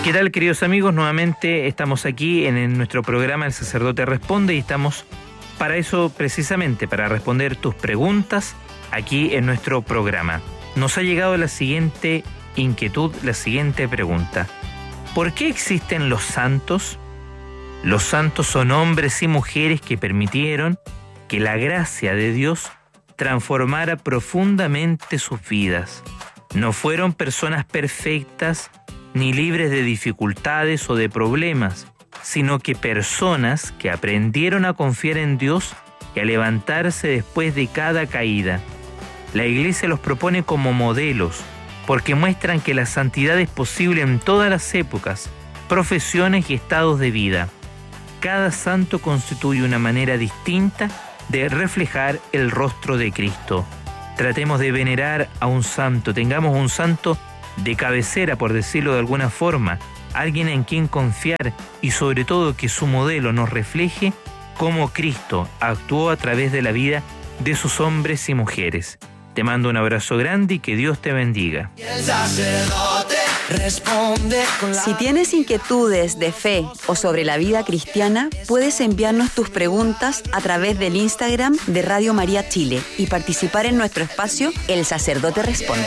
¿Qué tal, queridos amigos? Nuevamente estamos aquí en nuestro programa El Sacerdote Responde y estamos para eso precisamente, para responder tus preguntas aquí en nuestro programa. Nos ha llegado la siguiente inquietud, la siguiente pregunta. ¿Por qué existen los santos? Los santos son hombres y mujeres que permitieron que la gracia de Dios transformara profundamente sus vidas. No fueron personas perfectas ni libres de dificultades o de problemas, sino que personas que aprendieron a confiar en Dios y a levantarse después de cada caída. La Iglesia los propone como modelos, porque muestran que la santidad es posible en todas las épocas, profesiones y estados de vida. Cada santo constituye una manera distinta de reflejar el rostro de Cristo. Tratemos de venerar a un santo, tengamos un santo de cabecera, por decirlo de alguna forma, alguien en quien confiar y sobre todo que su modelo nos refleje cómo Cristo actuó a través de la vida de sus hombres y mujeres. Te mando un abrazo grande y que Dios te bendiga. Si tienes inquietudes de fe o sobre la vida cristiana, puedes enviarnos tus preguntas a través del Instagram de Radio María Chile y participar en nuestro espacio El Sacerdote Responde.